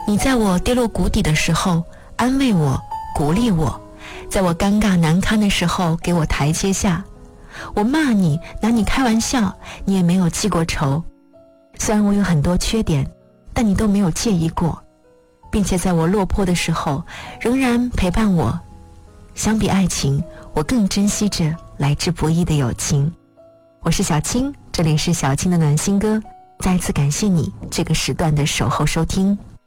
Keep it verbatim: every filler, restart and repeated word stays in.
你在我跌落谷底的时候安慰我，鼓励我，在我尴尬难堪的时候给我台阶下。我骂你，拿你开玩笑，你也没有记过仇。虽然我有很多缺点，但你都没有介意过，并且在我落魄的时候仍然陪伴我。相比爱情，我更珍惜着来之不易的友情。我是小青，这里是小青的暖心歌，再次感谢你这个时段的守候收听。